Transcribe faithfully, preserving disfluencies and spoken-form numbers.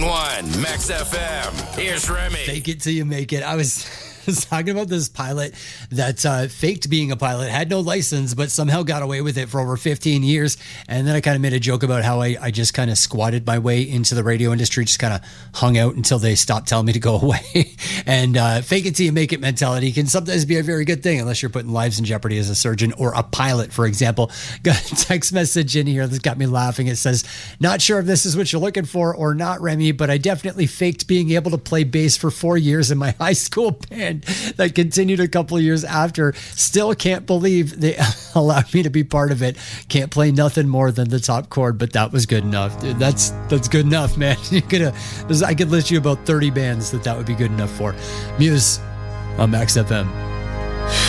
one, Max F M. Here's Remy. Fake it till you make it. I was... was talking about this pilot that uh, faked being a pilot, had no license, but somehow got away with it for over fifteen years. And then I kind of made a joke about how I, I just kind of squatted my way into the radio industry, just kind of hung out until they stopped telling me to go away. And uh, fake it till you make it mentality can sometimes be a very good thing, unless you're putting lives in jeopardy as a surgeon or a pilot, for example. Got a text message in here that's got me laughing. It says, not sure if this is what you're looking for or not, Remy, but I definitely faked being able to play bass for four years in my high school band that continued a couple of years after. Still can't believe they allowed me to be part of it. Can't play nothing more than the top chord, but that was good enough. Dude, that's that's good enough, man. You could have, I could list you about thirty bands that that would be good enough for. Muse on Max F M.